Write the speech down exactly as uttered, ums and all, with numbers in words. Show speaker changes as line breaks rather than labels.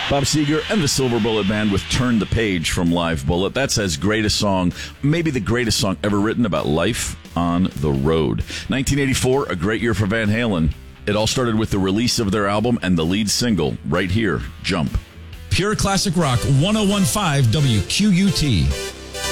Bob Seger and the Silver Bullet Band with Turn the Page from Live Bullet. That's as great a song, maybe the greatest song ever written about life on the road. nineteen eighty-four, a great year for Van Halen. It all started with the release of their album and the lead single, right here, Jump.
Pure Classic Rock, one oh one point five W Q U T.